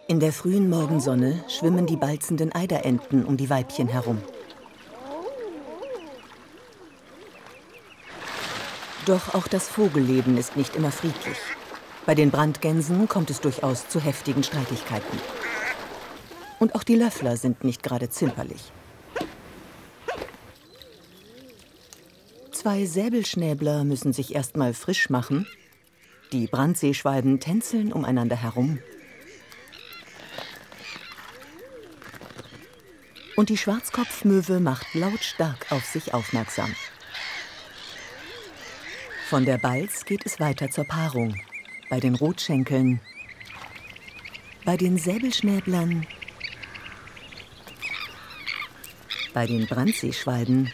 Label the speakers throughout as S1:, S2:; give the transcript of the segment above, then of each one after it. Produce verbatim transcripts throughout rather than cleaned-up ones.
S1: In der frühen Morgensonne schwimmen die balzenden Eiderenten um die Weibchen herum. Doch auch das Vogelleben ist nicht immer friedlich. Bei den Brandgänsen kommt es durchaus zu heftigen Streitigkeiten. Und auch die Löffler sind nicht gerade zimperlich. Zwei Säbelschnäbler müssen sich erst mal frisch machen. Die Brandseeschwalben tänzeln umeinander herum. Und die Schwarzkopfmöwe macht lautstark auf sich aufmerksam. Von der Balz geht es weiter zur Paarung. Bei den Rotschenkeln, bei den Säbelschnäblern, bei den Brandseeschwalben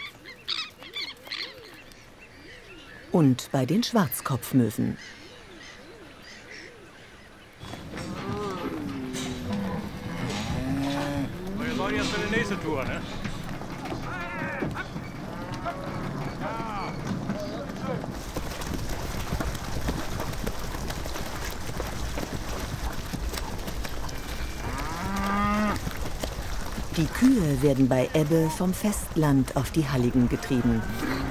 S1: und bei den Schwarzkopfmöwen.
S2: Wir sollen jetzt für die nächste Tour, ne?
S1: Die Kühe werden bei Ebbe vom Festland auf die Halligen getrieben.